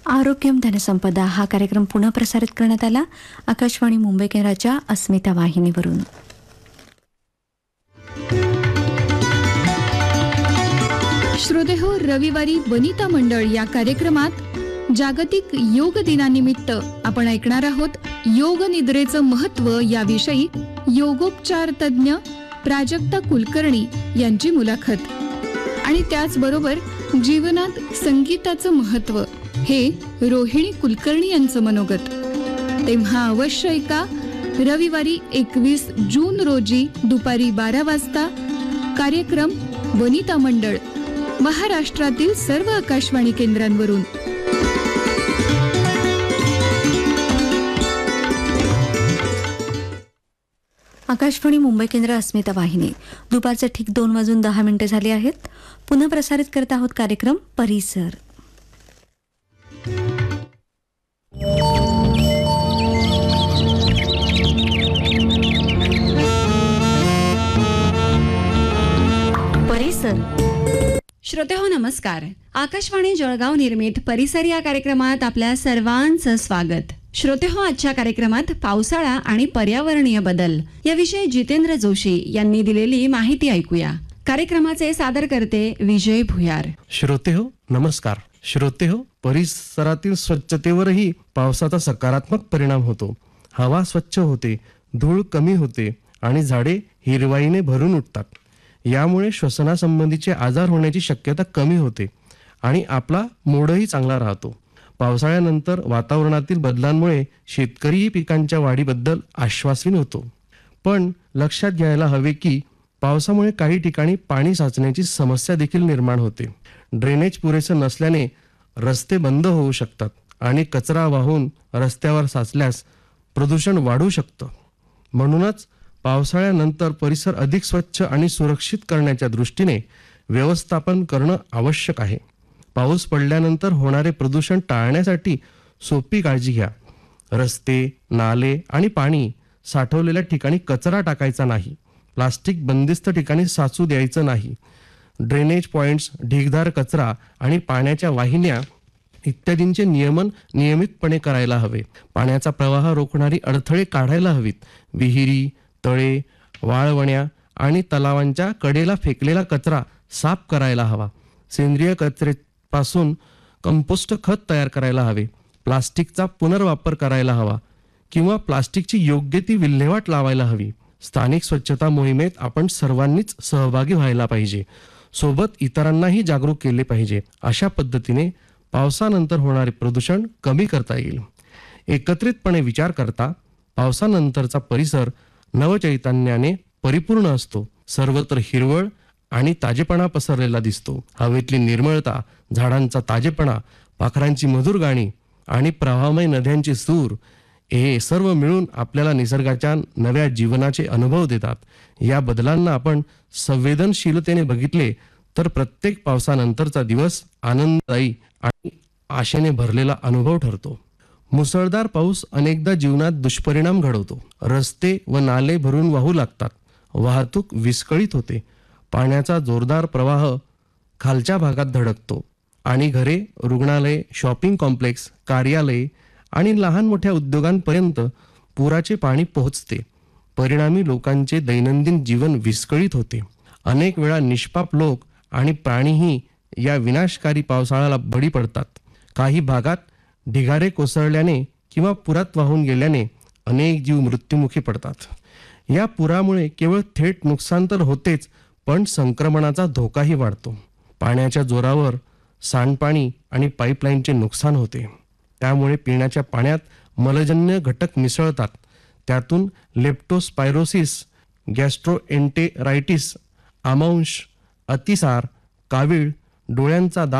आरोग्यम धनसंपदा हा कार्यक्रम पुन्हा प्रसारित करण्यात आला आकाशवाणी मुंबई केंद्राच्या अस्मिता वाहिनीवरून. श्रोतेहो, रविवारी वनिता मंडळ या कार्यक्रमात जागतिक योग दिनानिमित्त आपण ऐकणार आहोत योग निद्रेचं महत्त्व याविषयी योगोपचार तज्ज्ञ प्राजक्ता कुलकर्णी यांची मुलाखत आणि त्याचबरोबर जीवनात संगीताचं महत्त्व हे रोहिणी कुलकर्णी यांचं मनोगत. तेव्हा अवश्य ऐका रविवारी 21 जून रोजी दुपारी 12 वाजता कार्यक्रम वनिता मंडळ महाराष्ट्रातील सर्व आकाशवाणी केंद्रांवरून. आकाशवाणी मुंबई केंद्र अस्मिता वाहिनी. दुपारचे ठीक 2:10 झाले आहेत. पुन्हा प्रसारित करत आहोत कार्यक्रम परिसर. परिसर. श्रोतेहो नमस्कार. आकाशवाणी जळगाव निर्मित परिसर या कार्यक्रमात आपल्या सर्वांचं स्वागत. श्रोतेहो, आजच्या कार्यक्रमात पावसाळा आणि पर्यावरणीय बदल याविषयी जितेंद्र जोशी यांनी दिलेली माहिती ऐकूया. कार्यक्रमाचे सादर करते विजय भुयार. श्रोतेहो नमस्कार. श्रोतेहो, परिसरातील स्वच्छतेवरही पावसाचा सकारात्मक परिणाम होतो. हवा स्वच्छ होते, धूळ कमी होते आणि झाडे हिरवाईने भरून उठतात. यामुळे श्वसनासंबंधीचे आजार होण्याची शक्यता कमी होते आणि आपला मूडही चांगला राहतो. पावसाळ्यानंतर वातावरणातील बदलांमुळे शेतकरीही पिकांच्या वाढीबद्दल आश्वासीन होतो. पण लक्षात घ्यायला हवे की पावसामुळे काही ठिकाणी पाणी साचण्याची समस्या देखील निर्माण होते. ड्रेनेज पुरेसे नसल्याने रस्ते बंद होऊ शकतात आणि कचरा वाहून रस्त्यावर साचल्यास प्रदूषण वाढू शकतं. म्हणूनच पावसाळ्यानंतर परिसर अधिक स्वच्छ आणि सुरक्षित करण्याच्या दृष्टीने व्यवस्थापन करणं आवश्यक आहे. पाऊस पडल्यानंतर होणारे प्रदूषण टाळण्यासाठी सोपी काळजी घ्या. रस्ते, नाले आणि पाणी साठवलेल्या ठिकाणी कचरा टाकायचा नाही. प्लास्टिक बंदिस्त ठिकाणी साचू द्यायचं नाही. ड्रेनेज पॉइंट्स, ढीगदार कचरा आणि पाण्याच्या वाहिन्या इत्यादींचे नियमन नियमितपणे करायला हवे. पाण्याचा प्रवाह रोखणारी अडथळे काढायला हवीत. विहिरी, तळे, वाळवण्या आणि तलावांच्या कडेला फेकलेला कचरा साफ करायला हवा. सेंद्रिय कचऱ्यापासून कंपोस्ट खत तयार करायला हवे. प्लास्टिकचा पुनर्वापर करायला हवा किंवा प्लास्टिकची योग्य ती विल्हेवाट लावायला हवी. स्थानिक स्वच्छता मोहिमेत आपण सर्वांनीच सहभागी व्हायला पाहिजे. सोबत इतरांनाही जागरूक केले पाहिजे. अशा पद्धतीने पावसानंतर होणारे प्रदूषण कमी करता येईल. एकत्रितपणे विचार करता पावसानंतरचा परिसर नवचैतन्याने परिपूर्ण असतो. सर्वत्र हिरवळ आणि ताजेपणा पसरलेला दिसतो. हवेतली निर्मळता, झाडांचा ताजेपणा, पाखरांची मधुर गाणी आणि प्रवाहमय नद्यांचे सूर हे सर्व मिळून आपल्याला निसर्गाच्या नव्या जीवनाचे अनुभव देतात. या बदलांना आपण संवेदनशीलतेने बघितले तर प्रत्येक पावसानंतरचा दिवस आनंददायी आणि आशेने भरलेला अनुभव ठरतो. मुसळधार पाऊस अनेकदा जीवनात दुष्परिणाम घडवतो. रस्ते व नाले भरून वाहू लागतात. वाहतूक विस्कळीत होते. पाण्याचा जोरदार प्रवाह खालच्या भागात धडकतो आणि घरे, रुग्णालये, शॉपिंग कॉम्प्लेक्स, कार्यालये आणि लहान मोठ्या उद्योगांपर्यंत पुराचे पाणी पोहोचते. परिणामी लोकांचे दैनंदिन जीवन विस्कळीत होते. अनेक वेळा निष्पाप लोक आणि प्राणीही या विनाशकारी पावसाळ्याला बळी पडतात. काही भागात ढिगारे कोसळल्याने किंवा पुरात वाहून गेल्याने अनेक जीव मृत्युमुखी पडतात. या पुरामुळे केवळ थेट नुकसान तर होतेच, पण संक्रमणाचा धोकाही वाढतो. पाण्याच्या जोरावर सांडपाणी आणि पाईपलाईनचे नुकसान होते. त्यामुळे पिण्याच्या पाण्यात मलजन्य घटक मिसळतात. त्यातून लेप्टोस्पायरोसिस, गॅस्ट्रोएंटेरायटिस, आमांश, अतिसार, कावीळ, डोळ्यांचा